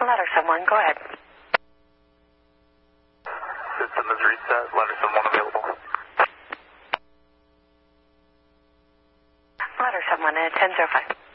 Ladder someone, go ahead. System is reset. Ladder someone available. Ladder someone at 10:05.